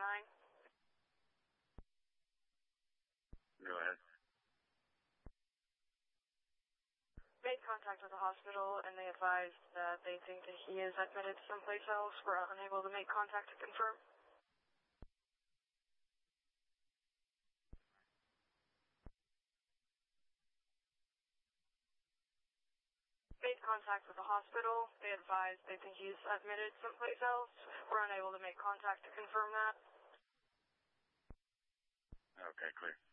Go ahead. Made contact with the hospital, and they advised that they think that he is admitted someplace else. We're unable to make contact to confirm. Made contact with the hospital. They advised they think he's admitted someplace else. We're unable to make contact to confirm that. Okay, clear.